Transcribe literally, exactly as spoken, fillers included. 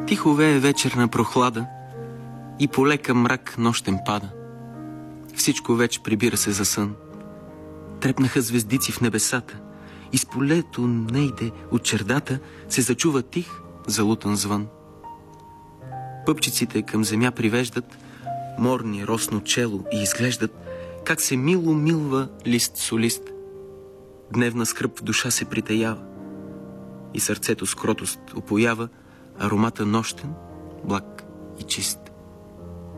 Тихо вее вечерна прохлада и полека мрак нощен пада. Всичко вече прибира се за сън. Трепнаха звездици в небесата. Из полето нейде от чердата се зачува тих залутан звън. Пъпчиците към земя привеждат морни росно чело и изглеждат как се мило милва лист солист. Дневна скръб в душа се притаява и сърцето с кротост опоява аромата нощен, благ и чист.